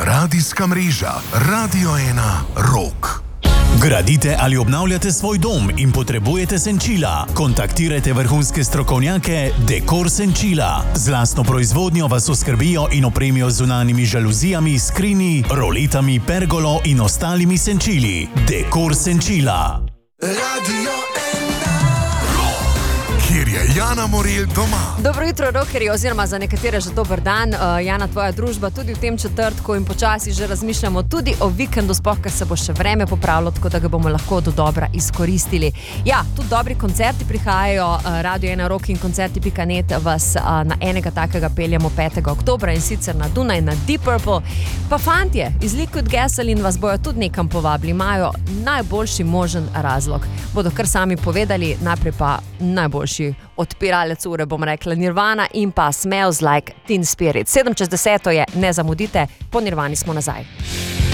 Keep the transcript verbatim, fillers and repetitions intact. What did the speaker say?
Radijska mreža Radio ena Rock. Gradite ali obnavljate svoj dom in potrebujete senčila? Kontaktirajte vrhunske strokovnjake Dekor Senčila. Z lastno proizvodnjo vas oskrbijo in opremijo z zunanjimi žaluzijami, skrini, roletami, pergolo in ostalimi senčili. Dekor Senčila. Radio ena Rock, kjer je Jana Morel doma. Dobro jutro, rockerji, oziroma za nekatere že dober dan. Uh, Jana, tvoja družba tudi v tem četrtku in počasi že razmišljamo tudi o vikendu, sploh, ker se bo še vreme popravilo, tako da ga bomo lahko do dobra izkoristili. Ja, tudi dobri koncerti prihajajo, uh, Radio ena Rock in koncerti pika net vas uh, na enega takega peljemo petega oktobra in sicer na Dunaj, na Deep Purple. Pa fantje iz Liquid Gasoline vas bojo tudi nekam povabili, imajo najboljši možen razlog. Bodo kar sami povedali, najprej pa najboljši odpiralec ure, bom rekla, Nirvana in pa Smells Like Teen Spirit. sedem čez deseto je, ne zamudite, po Nirvani smo nazaj.